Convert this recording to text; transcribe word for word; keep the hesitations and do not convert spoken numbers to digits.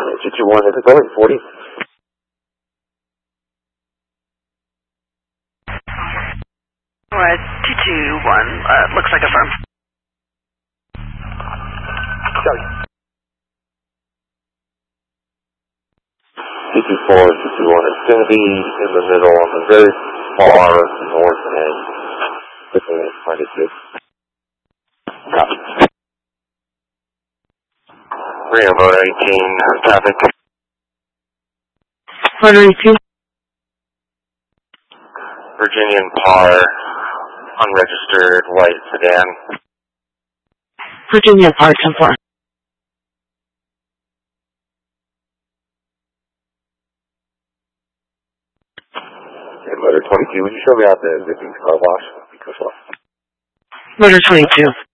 two two one, is it going forty? Alright, two two one, uh, looks like a firm. Sorry. two two four, two two one, it's going to be in the middle on the very far north end. Looking at twenty-six. Copy. Rio Motor eighteen, traffic. Motor eighteen. Virginian Par, unregistered white sedan. Virginia Par, ten four. Okay, Motor twenty-two, would you show me out the existing car wash? Motor twenty-two.